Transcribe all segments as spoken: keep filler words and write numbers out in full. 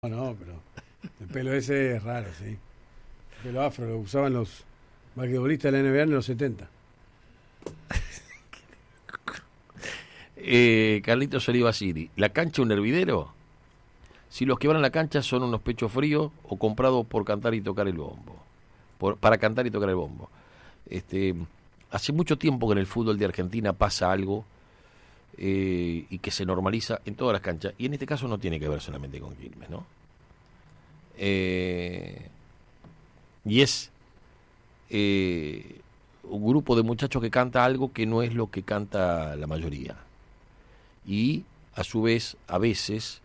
No, no, pero el pelo ese es raro, sí. El pelo afro lo usaban los basquetbolistas de la N B A en los setenta. Eh, Carlitos Olivasiri, ¿la cancha un hervidero? Si los que van a la cancha son unos pechos fríos o comprados por cantar y tocar el bombo. Por, para cantar y tocar el bombo. Este, hace mucho tiempo que en el fútbol de Argentina pasa algo eh, y que se normaliza en todas las canchas. Y en este caso no tiene que ver solamente con Quilmes, ¿no? Eh, y es eh, un grupo de muchachos que canta algo que no es lo que canta la mayoría. Y a su vez, a veces,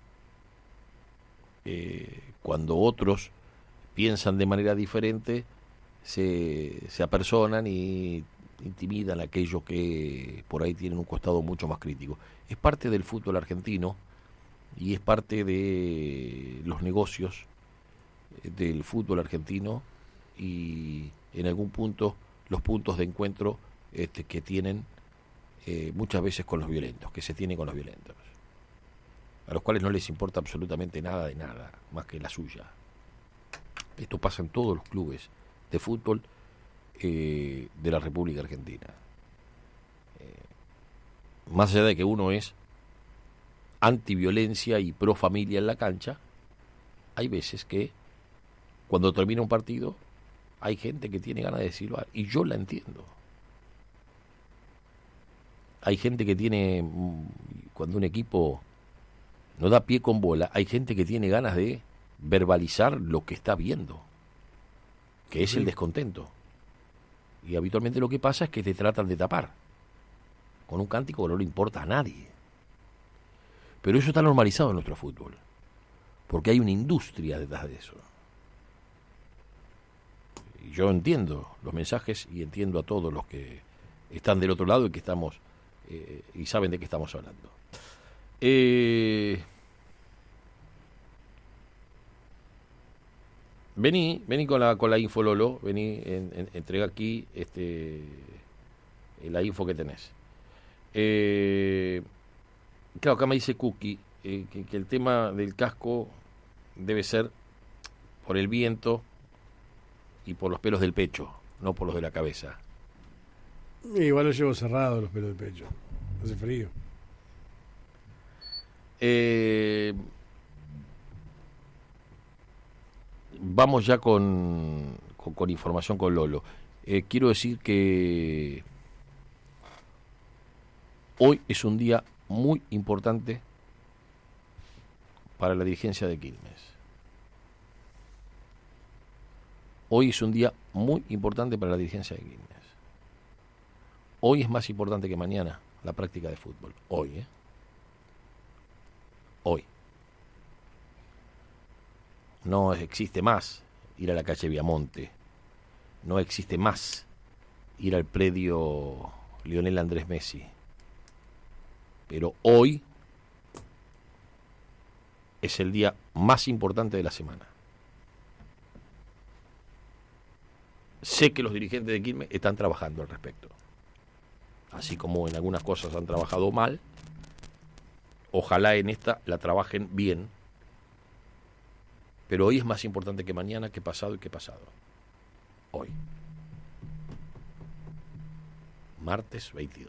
eh, cuando otros piensan de manera diferente, se, se apersonan y intimidan a aquellos que por ahí tienen un costado mucho más crítico. Es parte del fútbol argentino y es parte de los negocios del fútbol argentino y en algún punto los puntos de encuentro este, que tienen eh, muchas veces con los violentos, que se tienen con los violentos, a los cuales no les importa absolutamente nada de nada, más que la suya. Esto pasa en todos los clubes de fútbol eh, de la República Argentina. Eh, más allá de que uno es antiviolencia y pro familia en la cancha, hay veces que cuando termina un partido hay gente que tiene ganas de silbar y yo la entiendo. Hay gente que tiene, cuando un equipo no da pie con bola, hay gente que tiene ganas de verbalizar lo que está viendo, que es el descontento. Y habitualmente lo que pasa es que te tratan de tapar con un cántico que no le importa a nadie. Pero eso está normalizado en nuestro fútbol, porque hay una industria detrás de eso. Y yo entiendo los mensajes y entiendo a todos los que están del otro lado y que estamos eh, y saben de qué estamos hablando. Eh, vení, vení con la con la info, Lolo, vení, en, en, entrega aquí este la info que tenés. Eh, claro, acá me dice Cookie eh, que, que el tema del casco debe ser por el viento y por los pelos del pecho, no por los de la cabeza. Igual los llevo cerrados los pelos del pecho. Hace frío. Eh, vamos ya con, con, con información con Lolo. Eh, quiero decir que hoy es un día muy importante para la dirigencia de Quilmes. Hoy es un día muy importante para la dirigencia de Quilmes. Hoy es más importante que mañana la práctica de fútbol. Hoy, ¿eh? Hoy. No existe más ir a la calle Viamonte. No existe más ir al predio Lionel Andrés Messi. Pero hoy es el día más importante de la semana. Sé que los dirigentes de Quilmes están trabajando al respecto. Así como en algunas cosas han trabajado mal, ojalá en esta la trabajen bien. Pero hoy es más importante que mañana, que pasado y que pasado. Hoy. Martes veintidós.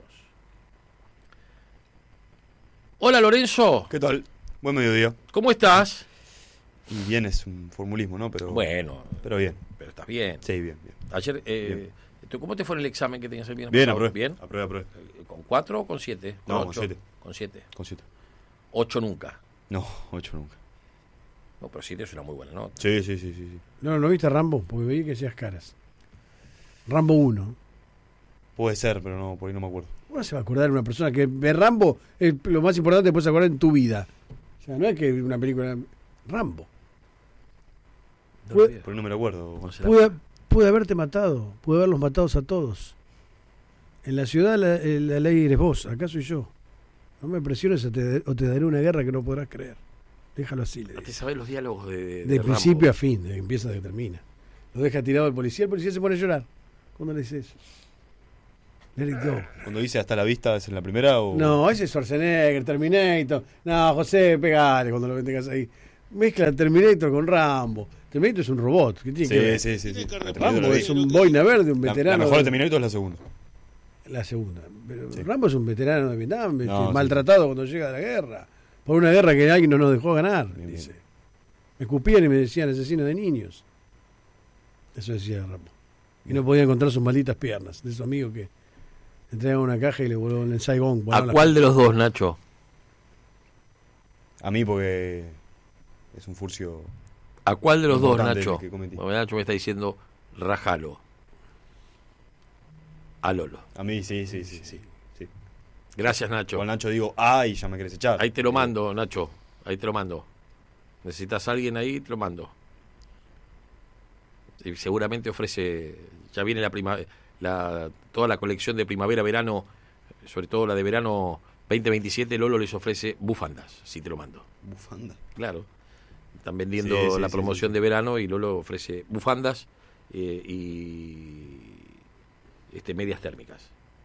Hola, Lorenzo. ¿Qué tal? Buen mediodía. ¿Cómo estás? Y bien, es un formulismo, ¿no? Pero bueno. Pero bien. Pero estás bien. Sí, bien, bien. Ayer, eh, bien. ¿Cómo te fue en el examen que tenías el viernes? Bien, aprobé. ¿Bien? Aprobé, aprobé. ¿Con cuatro o con siete? ¿Con no, ocho? con siete. Con siete. Con siete. Ocho nunca. No, ocho nunca. No, pero siete es una muy buena nota. Sí, sí, sí, sí. sí. No, ¿no viste Rambo? Porque veía que hacías caras. Rambo uno. Puede ser, pero no, por ahí no me acuerdo. ¿Cómo se va a acordar de una persona que ve Rambo? Es lo más importante que puedes acordar en tu vida. O sea, no es que una película... Rambo. No Pude, Por ahí no me lo acuerdo. No se la- pude, pude haberte matado. Pude haberlos matado a todos. En la ciudad la, la ley eres vos. Acá soy yo. No me presiones o te, o te daré una guerra que no podrás creer. Déjalo así, le Te dice. sabés los diálogos de, de, De, de principio Rambo. a fin, de que empieza a que termina. Lo deja tirado el policía, el policía se pone a llorar. ¿Cuándo le dice eso? Let it go. Cuando dice hasta la vista, ¿es en la primera o...? No, ese es Schwarzenegger, Terminator. No, José, pegale cuando lo tengas ahí. Mezcla Terminator con Rambo. Terminator es un robot. ¿Qué tiene que ver? Sí, sí, sí. sí. Tiene que La reparar. Rambo Terminator es la vi. un boina verde, un La- veterano. La mejor de de- Terminator es la segunda. La segunda. Pero Sí. Rambo es un veterano de Vietnam, este, No, sí. maltratado cuando llega de la guerra. Por una guerra que alguien no nos dejó ganar, Bien, dice. bien. Me escupían y me decían asesino de niños. Eso decía Rambo. Y no podía encontrar sus malditas piernas. De esos amigos que entregan una caja y le volaban en Saigón. ¿A volaban las cuál de los dos, Nacho? A mí porque es un furcio. ¿A cuál de los dos, Importante Nacho? el que cometí. Bueno, Nacho me está diciendo, rajalo. A Lolo. A mí sí, sí, sí, sí. sí. Gracias, Nacho. Con Nacho digo, ah, y ya me querés echar. Ahí te lo Eh, mando, Nacho. Ahí te lo mando. ¿Necesitas a alguien ahí? Te lo mando. Y seguramente ofrece, ya viene la prima, la, toda la colección de primavera-verano, sobre todo la de verano veinte veintisiete, Lolo les ofrece bufandas, si te lo mando. Bufanda. Claro. Están vendiendo Sí, sí, la sí, promoción sí. de verano y Lolo ofrece bufandas eh, y este, medias térmicas.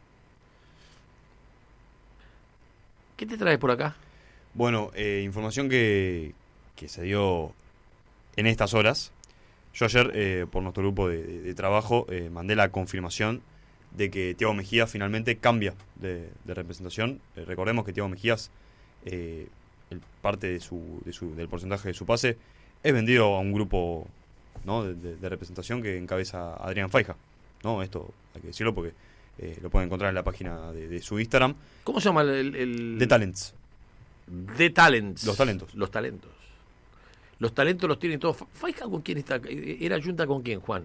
¿Qué te traes por acá? Bueno, eh, información que, que se dio en estas horas. Yo ayer, eh, por nuestro grupo de, de- de trabajo, eh, mandé la confirmación de que Thiago Mejías finalmente cambia de, de representación. Eh, recordemos que Thiago Mejías, eh, el parte de su, de su- del porcentaje de su pase, es vendido a un grupo, ¿no?, de, de- de representación que encabeza Adrián Faija. ¿No? Esto hay que decirlo porque eh, lo pueden encontrar en la página de, de su Instagram. ¿Cómo se llama el...? el The Talents. The Talents. Los talentos. Los talentos. Los talentos los tienen todos. ¿Faija con quién está? ¿Era junta con quién, Juan?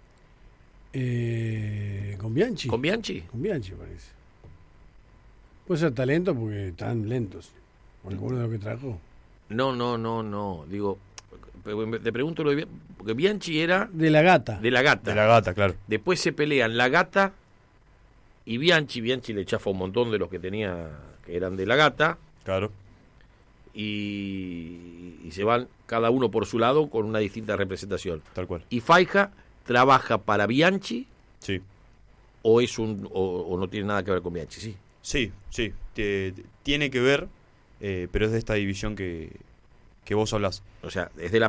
Eh, ¿Con Bianchi? ¿Con Bianchi? Con Bianchi, parece. Puede ser talento porque están lentos. Por alguno de los que trajo. No, no, no, no. Digo, te pregunto lo de Bianchi, porque Bianchi era De la gata. de la gata. De la gata, claro. Después se pelean la gata y Bianchi. Bianchi le chafa un montón de los que tenía que eran de la gata. Claro. Y, y se van cada uno por su lado con una distinta representación. Tal cual. Y Faija trabaja para Bianchi Sí. o es un o, o no tiene nada que ver con Bianchi, sí. Sí, sí. Te- te- tiene que ver, eh, pero es de esta división que, que vos hablás. O sea, es de la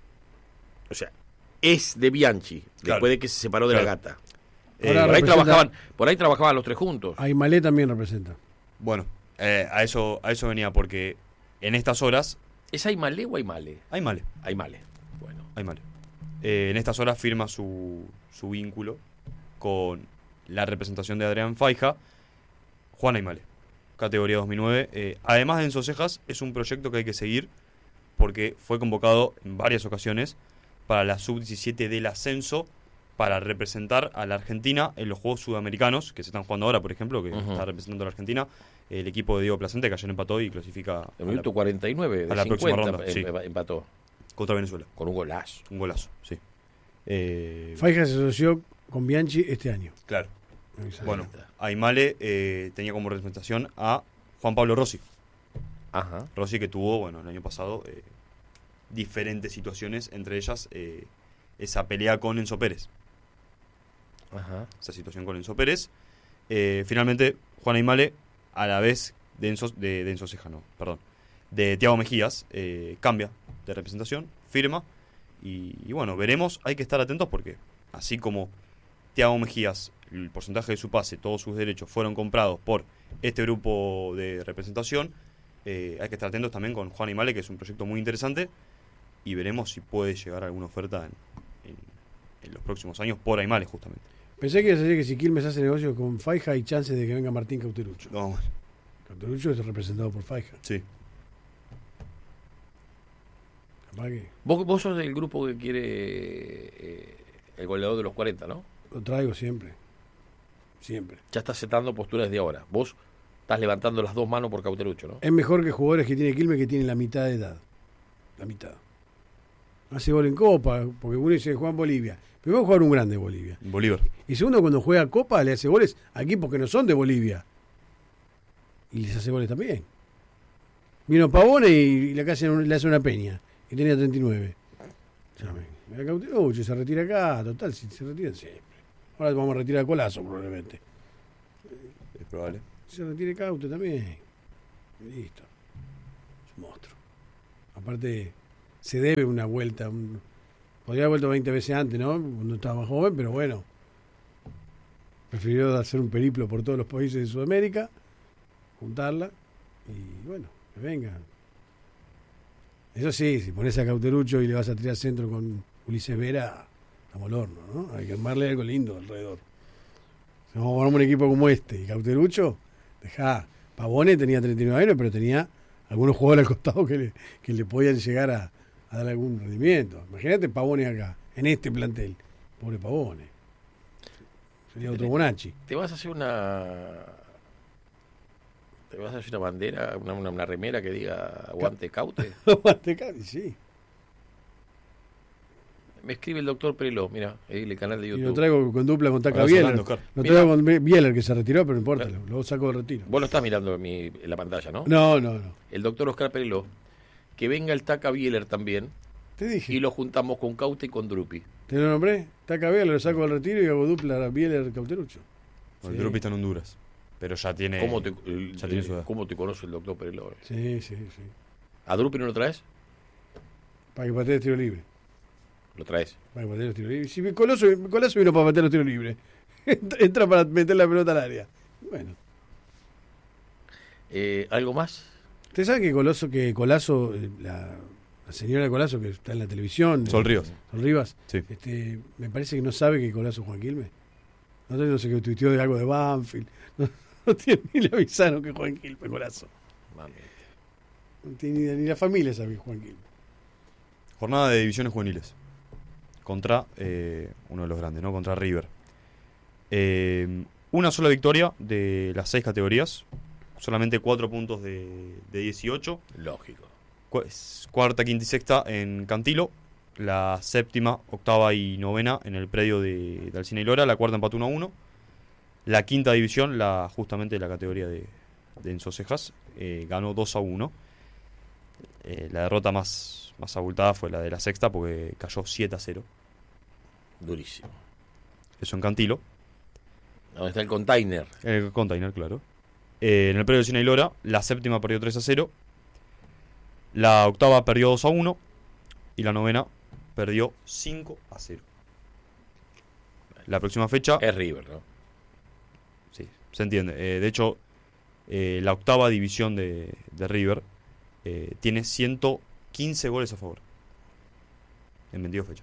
o sea, es de Bianchi, Claro. después de que se separó de Claro. la gata. Eh, Ahora Por ahí representa- trabajaban, por ahí trabajaban los tres juntos. Aymalé también representa. bueno, eh, a eso a eso venía, porque en estas horas ¿Es Aymale o Aymale? hay male, Aymale. Bueno. hay male. Eh, en estas horas firma su, su vínculo con la representación de Adrián Faija, Juan Aymale, categoría dos mil nueve. Eh, además de Enzo Cejas, es un proyecto que hay que seguir porque fue convocado en varias ocasiones para la sub diecisiete del ascenso para representar a la Argentina en los Juegos Sudamericanos que se están jugando ahora, por ejemplo, que Ujú. está representando a la Argentina, el equipo de Diego Placente, que ayer empató y clasifica a El la- minuto cuarenta y nueve de a la próxima cincuenta ronda, em- sí. em- empató contra Venezuela. con un golazo. Un golazo, sí. Eh, Faija se asoció con Bianchi este año. claro. Avisá. Bueno, Aymale eh, tenía como representación a Juan Pablo Rossi. Ajá. Rossi que tuvo, bueno, el año pasado eh, diferentes situaciones, entre ellas eh, esa pelea con Enzo Pérez. Ajá. Esa situación con Enzo Pérez. Eh, finalmente, Juan Aymale, a la vez de Enzo, de, de Enzo Ceja, no, perdón, de Thiago Mejías, eh, cambia de representación, firma. Y, y bueno, veremos, hay que estar atentos porque así como Thiago Mejías, el porcentaje de su pase, todos sus derechos fueron comprados por este grupo de representación, eh, hay que estar atentos también con Juan Aymale, que es un proyecto muy interesante, y veremos si puede llegar alguna oferta en, en- en los próximos años por Aymale, justamente. Pensé que ibas a decir que si Quilmes hace negocio con Faija hay chances de que venga Martín Cauterucho. No, Cauterucho es representado por Faija. sí. Capaz que Vos, vos sos del grupo que quiere eh, el goleador de los cuarenta, ¿no? lo traigo siempre. Siempre. Ya estás setando posturas de ahora. Vos estás levantando las dos manos por Cauterucho, ¿no? Es mejor que jugadores que tiene Quilmes que tienen la mitad de edad. La mitad. Hace gol en Copa, porque uno dice Juan Bolivia. Primero jugar un grande Bolivia. Bolívar. Y segundo, cuando juega Copa, le hace goles a equipos que no son de Bolivia. Y les hace goles también. Vino Pavone y le hace, le hace una peña. Y tenía treinta y nueve. Llame. Mira Cauterucho, se retira acá. Total, si se retira siempre. Ahora vamos a retirar a Colazo probablemente. Es probable. Se retire Caute también. Y listo. Es un monstruo. Aparte, se debe una vuelta. Un, podría haber vuelto veinte veces antes, ¿no? Cuando estaba más joven, pero bueno. Prefirió hacer un periplo por todos los países de Sudamérica, juntarla y bueno, que venga. Eso sí, si pones a Cauterucho y le vas a tirar centro con Ulises Vera, estamos al horno, ¿no? Hay que armarle algo lindo alrededor. Si vamos a poner un equipo como este y Cauterucho, dejá. Pavone tenía treinta y nueve años, pero tenía algunos jugadores al costado que le, que le podían llegar a, a dar algún rendimiento. Imagínate Pavone acá, en este plantel. Pobre Pavone. Sería otro Bonacci. ¿Te vas a hacer una... ¿Te vas a hacer una bandera, una, una, una remera que diga aguante Caute? Aguante Caute, sí. Me escribe el doctor Preló, mira, ahí el canal de YouTube. Y lo traigo con dupla con Taca Ahora Bieler. sonando, Oscar. Lo Mirá. traigo con Bieler, que se retiró, pero no importa, Claro. lo, lo saco de retiro. Vos lo estás mirando en, mi, en la pantalla, ¿no? No, no, no. El doctor Oscar Preló, que venga el Taca Bieler también, Te dije. y lo juntamos con Caute y con Drupi. ¿Te lo nombré? Taca Bieler, lo saco del retiro y hago dupla a Bieler Cauterucho. El Sí. Drupi está en Honduras. Pero ya tiene. ¿Cómo te, el- ya tiene su edad. ¿Cómo te conoce el doctor Preló? Sí, sí, sí. ¿A Drupi no lo traes? Para que patee los tiros libres. Lo traes. Para que patee los tiros libres. Si mi Coloso, mi Colazo vino para patear los tiros libres. Entra para meter la pelota al área. Bueno. Eh, ¿Algo más? ¿Usted sabe que Coloso, que Colazo, eh, la, la señora Colazo que está en la televisión? Sol eh, Rivas. Sol Rivas. Sí. Este, me parece que no sabe que Colazo es Juan Quilmes. No, sé- no sé qué tuiteó de algo de Banfield. No, no tiene, ni le avisaron que es Juan Quilmes, Colazo. Mami. No tiene ni, idea, ni la familia sabe que es Juan Quilmes. Jornada de divisiones juveniles. Contra eh, uno de los grandes, ¿no? Contra River. Eh, una sola victoria de las seis categorías. Solamente cuatro puntos de, de dieciocho. Lógico. Cu- Cuarta, quinta y sexta en Cantilo. La séptima, octava y novena en el predio de, de Alcina y Lora. La cuarta empató uno a uno. La quinta división, la justamente la categoría de, de Enzo Cejas, eh, ganó dos a uno. Eh, la derrota más, más abultada fue la de la sexta porque cayó siete a cero. Durísimo. Eso en Cantilo. ¿Dónde está el container? En el container, claro. Eh, en el predio de Alcina y Lora, la séptima perdió tres a cero. La octava perdió dos a uno. Y la novena perdió cinco a cero. La próxima fecha... Es River, ¿no? Sí, se entiende. Eh, de hecho, eh, la octava división de, de River eh, tiene ciento quince goles a favor. En veintidós fechas.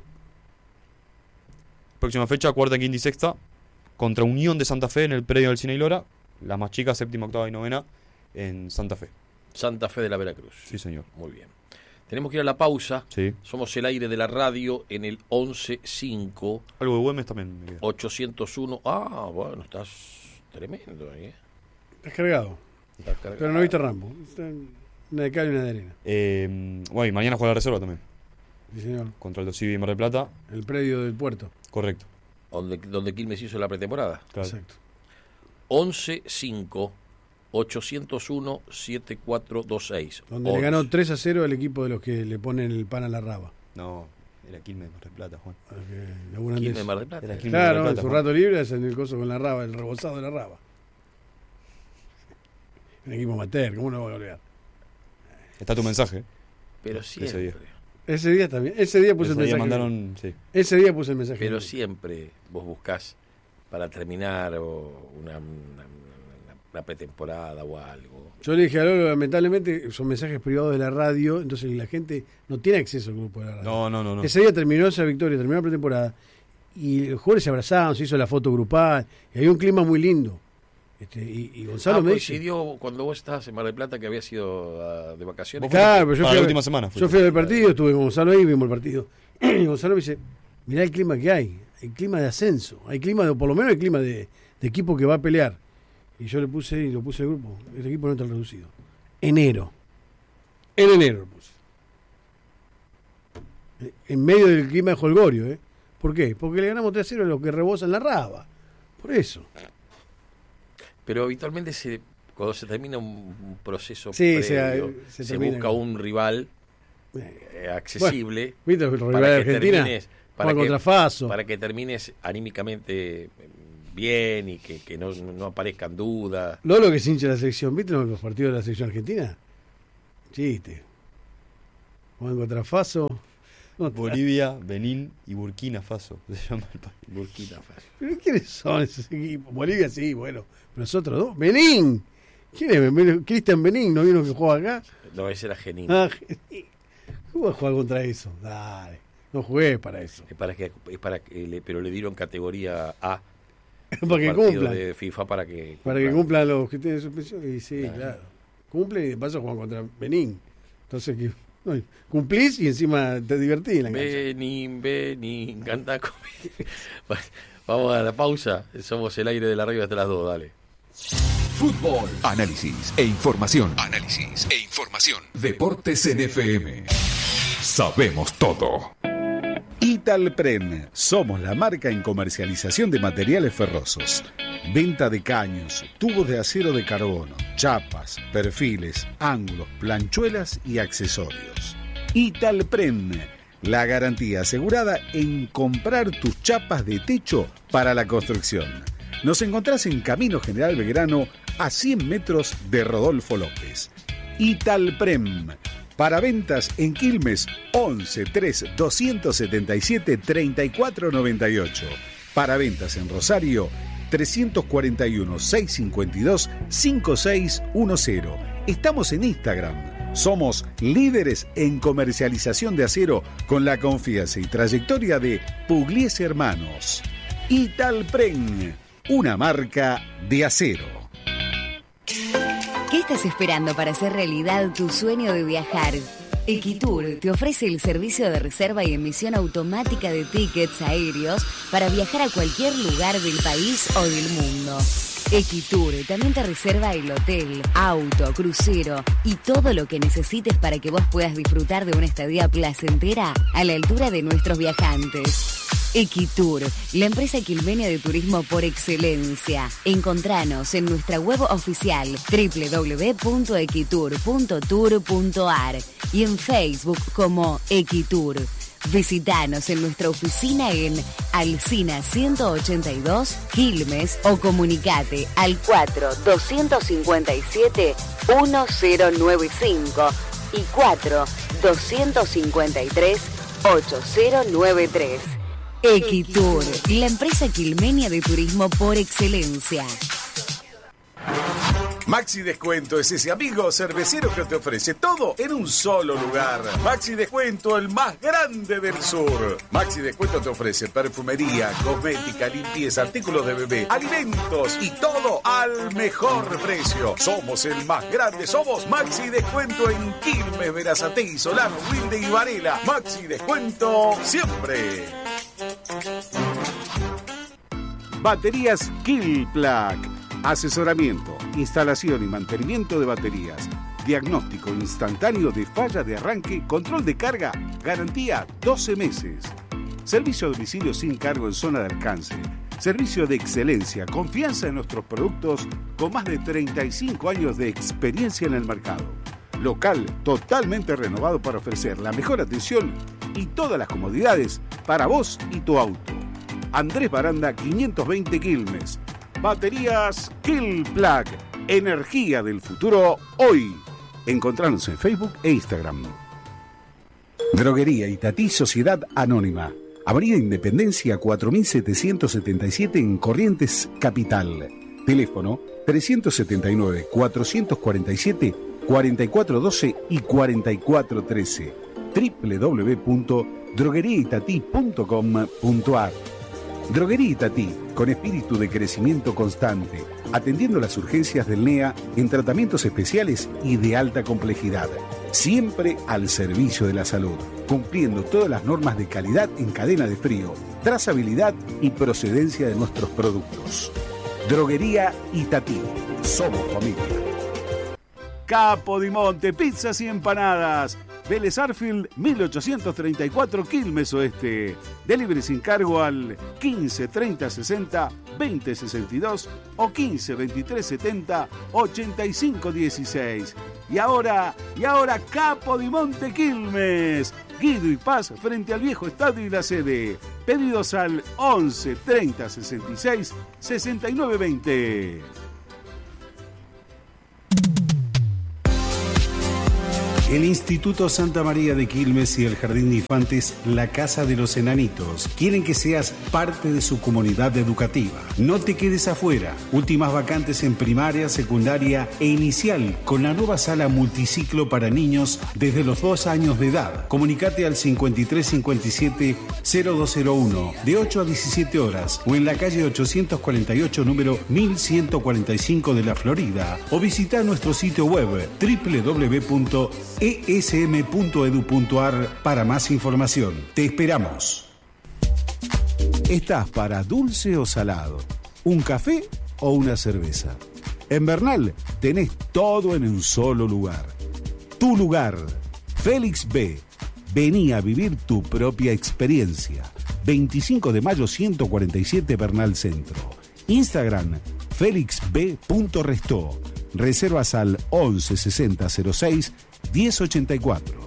Próxima fecha, cuarta, quinta y sexta. Contra Unión de Santa Fe en el predio del Cine y Lora. Las más chicas, séptima, octava y novena en Santa Fe. Santa Fe de la Veracruz. Sí, señor. Muy bien. Tenemos que ir a la pausa. Sí. Somos el aire de la radio en el once cinco Algo de Güemes también me queda. ochocientos uno. Ah, bueno, estás tremendo ahí, ¿eh? Estás cargado. Estás cargado. Pero no viste Rambo. Está en una de cal y una de arena. Eh, bueno, y mañana juega la reserva también. Sí, señor. Contra el Dosivi y Mar del Plata. El predio del puerto. Correcto. Donde, donde Quilmes hizo la pretemporada. Claro. Exacto. once cinco ochocientos uno setenta y cuatro veintiséis. Donde le ganó tres a cero al equipo de los que le ponen el pan a la raba. No, era Quilmes de Mar del Plata, Juan. A los que laburan de Quilmes eso. Mar del Plata. Era Quilmes. Claro, Mar del en Plata, su Juan. rato libre hacen el coso con la raba, el rebozado de la raba. Un equipo amateur, ¿cómo no lo va a olvidar? Está tu mensaje. Pero Ese siempre. día. Ese día también, ese día puse Ese el día mensaje. mandaron, sí. Ese día puse el mensaje. Pero siempre vos buscás para terminar o una, una, una pretemporada o algo. Yo le dije a Lolo, lamentablemente son mensajes privados de la radio, entonces la gente no tiene acceso al grupo de la radio. No, no, no. no. Ese día terminó esa victoria, terminó la pretemporada, y los jugadores se abrazaban, se hizo la foto grupal, y había un clima muy lindo. Este, y, y Gonzalo Ah, me dice... coincidió cuando vos estabas en Mar del Plata que había sido ah, de vacaciones. Claro, pero yo Para fui, la a, última semana fue. yo fui a ver el partido, estuve con Gonzalo ahí, vimos el partido. Y Gonzalo me dice, mirá el clima que hay, hay clima de ascenso, hay clima de, por lo menos hay clima de, de equipo que va a pelear. Y yo le puse, y lo puse al grupo, este equipo no está reducido. Enero. En enero lo puse. En medio del clima de Holgorio, ¿eh? ¿Por qué? Porque le ganamos tres a cero a los que rebosan la raba. Por eso. Pero habitualmente se, cuando se termina un, un proceso Sí, previo, se- se se, termina busca con- un rival Eh, eh, accesible ¿Viste el rival para de que Argentina? termines para Juega que, contra Faso. para que termines anímicamente bien y que, que no, no aparezcan dudas. Lolo que es hincha de la selección, ¿viste los partidos de la selección argentina? Chiste. Juegan contra Faso. No, Bolivia, Benín y Burkina Faso. Se llama el país. Burkina Faso. ¿Pero quiénes son esos equipos? Bolivia sí, bueno. Pero nosotros dos. ¡Benín! ¿Quién es? Cristian Benín, ¿no vino que juega acá? No, ese era Genín. Ah, ¿cómo vas a jugar contra eso? Dale, no jugué para eso. Es para que, es para que le, pero le dieron categoría A. Para que cumplan. De FIFA para que Para que cumplan los que tienen suspensión. Y sí, claro. claro. Cumplen y de paso juegan contra Benín. Entonces, que no, cumplís y encima te divertís en la cancha. Benín, Benín, canta conmigo. Vamos a la pausa. Somos el aire de la radio hasta las dos, dale. Fútbol, análisis e información. Análisis e información. Deportes en F M. Sabemos todo. Italpren, somos la marca en comercialización de materiales ferrosos. Venta de caños, tubos de acero de carbono, chapas, perfiles, ángulos, planchuelas y accesorios. Italpren, la garantía asegurada en comprar tus chapas de techo para la construcción. Nos encontrás en Camino General Belgrano, a cien metros de Rodolfo López. Italprem. Para ventas en Quilmes, once tres doscientos setenta y siete treinta y cuatro noventa y ocho. Para ventas en Rosario, trescientos cuarenta y uno seiscientos cincuenta y dos cincuenta y seis diez. Estamos en Instagram. Somos líderes en comercialización de acero con la confianza y trayectoria de Pugliese Hermanos. Italprem, una marca de acero. ¿Qué estás esperando para hacer realidad tu sueño de viajar? Equitur te ofrece el servicio de reserva y emisión automática de tickets aéreos para viajar a cualquier lugar del país o del mundo. Equitur también te reserva el hotel, auto, crucero y todo lo que necesites para que vos puedas disfrutar de una estadía placentera a la altura de nuestros viajantes. Equitur, la empresa quilmenia de turismo por excelencia. Encontranos en nuestra web oficial doble u doble u doble u punto equitur punto tour punto a r y en Facebook como Equitur. Visítanos en nuestra oficina en Alsina ciento ochenta y dos, Quilmes, o comunicate al cuatro doscientos cincuenta y siete diez noventa y cinco y cuatro doscientos cincuenta y tres ochenta noventa y tres. Equitur, la empresa quilmenia de turismo por excelencia. Maxi Descuento es ese amigo cervecero que te ofrece todo en un solo lugar. Maxi Descuento, el más grande del sur. Maxi Descuento te ofrece perfumería, cosmética, limpieza, artículos de bebé, alimentos y todo al mejor precio. Somos el más grande, somos Maxi Descuento en Quilmes, Berazategui, Solano, Wilde y Varela. Maxi Descuento siempre. Baterías Killplug. Asesoramiento, instalación y mantenimiento de baterías. Diagnóstico instantáneo de falla de arranque, control de carga, garantía doce meses. Servicio a domicilio sin cargo en zona de alcance. Servicio de excelencia, confianza en nuestros productos con más de treinta y cinco años de experiencia en el mercado. Local totalmente renovado para ofrecer la mejor atención y todas las comodidades para vos y tu auto. Andrés Baranda quinientos veinte Quilmes. Baterías Killplug, energía del futuro hoy. Encontranos en Facebook e Instagram. Droguería Itatí Sociedad Anónima. Avenida Independencia cuatro mil setecientos setenta y siete en Corrientes, Capital. Teléfono trescientos setenta y nueve, cuatrocientos cuarenta y siete, cuarenta y cuatro doce y cuarenta y cuatro trece. doble u doble u doble u punto droguería itatí punto com punto a r. Droguería Itatí, con espíritu de crecimiento constante, atendiendo las urgencias del N E A en tratamientos especiales y de alta complejidad, siempre al servicio de la salud, cumpliendo todas las normas de calidad en cadena de frío, trazabilidad y procedencia de nuestros productos. Droguería Itatí, somos familia. Capodimonte, pizzas y empanadas. Vélez Arfield, mil ochocientos treinta y cuatro Quilmes Oeste. Delivery sin cargo al quince treinta sesenta veinte sesenta y dos o quince veintitrés setenta ochenta y cinco dieciséis. Y ahora, y ahora Capodimonte Quilmes. Guido y Paz frente al viejo estadio y la sede. Pedidos al once treinta sesenta y seis sesenta y nueve veinte. El Instituto Santa María de Quilmes y el Jardín de Infantes La Casa de los Enanitos quieren que seas parte de su comunidad educativa. No te quedes afuera. Últimas vacantes en primaria, secundaria e inicial con la nueva sala multiciclo para niños desde los dos años de edad. Comunicate al cincuenta y tres cincuenta y siete cero dos cero uno de ocho a diecisiete horas o en la calle ochocientos cuarenta y ocho número mil ciento cuarenta y cinco de la Florida o visita nuestro sitio web doble u doble u doble u punto e s m punto e d u punto a r para más información. Te esperamos. ¿Estás para dulce o salado? ¿Un café o una cerveza? En Bernal tenés todo en un solo lugar. Tu lugar, Félix B. Vení a vivir tu propia experiencia. veinticinco de mayo ciento cuarenta y siete Bernal Centro. Instagram, félix b punto restó. Reservas al once sesenta cero seis diez ochenta y cuatro.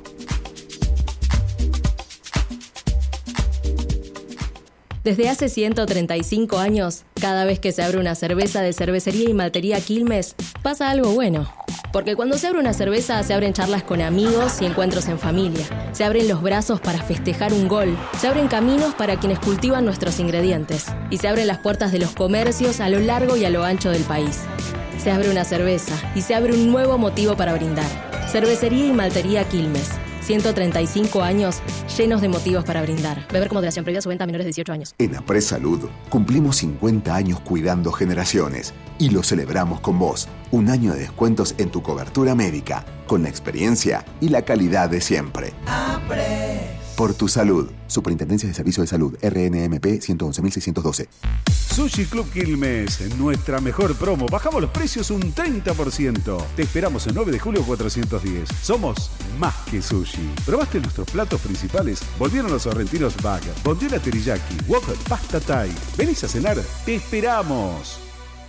Desde hace ciento treinta y cinco años, cada vez que se abre una cerveza de Cervecería y Maltería Quilmes, pasa algo bueno. Porque cuando se abre una cerveza, se abren charlas con amigos y encuentros en familia. Se abren los brazos para festejar un gol. Se abren caminos para quienes cultivan nuestros ingredientes. Y se abren las puertas de los comercios a lo largo y a lo ancho del país. Se abre una cerveza y se abre un nuevo motivo para brindar. Cervecería y Maltería Quilmes. ciento treinta y cinco años llenos de motivos para brindar. Beber con moderación, prohibida su venta a menores de dieciocho años. En Apres Salud cumplimos cincuenta años cuidando generaciones y lo celebramos con vos. Un año de descuentos en tu cobertura médica, con la experiencia y la calidad de siempre. Apres. Por tu salud. Superintendencia de Servicios de Salud, R N M P ciento once mil seiscientos doce. Sushi Club Quilmes, nuestra mejor promo. Bajamos los precios un treinta por ciento. Te esperamos el nueve de julio cuatrocientos diez. Somos más que sushi. ¿Probaste nuestros platos principales? Volvieron los sorrentinos bag, bondiola teriyaki, wok, pasta thai. ¿Venís a cenar? ¡Te esperamos!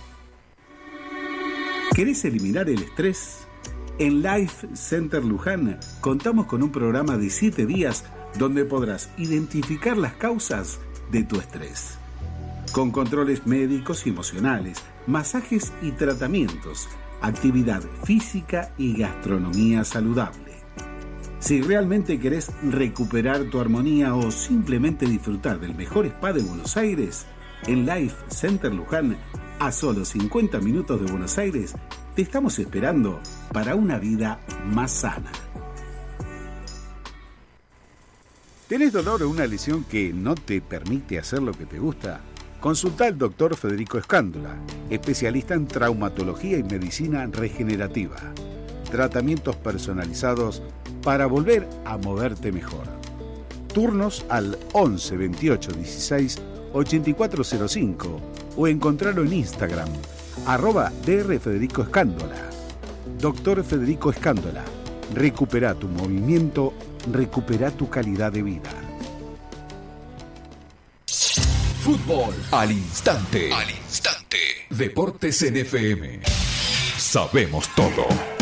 ¿Querés eliminar el estrés? En Life Center Luján contamos con un programa de siete días donde podrás identificar las causas de tu estrés. Con controles médicos y emocionales, masajes y tratamientos, actividad física y gastronomía saludable. Si realmente querés recuperar tu armonía o simplemente disfrutar del mejor spa de Buenos Aires, en Life Center Luján, a solo cincuenta minutos de Buenos Aires, te estamos esperando para una vida más sana. ¿Tenés dolor o una lesión que no te permite hacer lo que te gusta? Consulta al doctor Federico Escándola, especialista en traumatología y medicina regenerativa. Tratamientos personalizados para volver a moverte mejor. Turnos al once veintiocho dieciséis ochenta y cuatro cero cinco o encontrarlo en Instagram, arroba Dr Federico Escándola. Doctor Federico Escándola, recupera tu movimiento, recupera tu calidad de vida. Fútbol al instante. Al instante. Deportes en F M. Sabemos todo.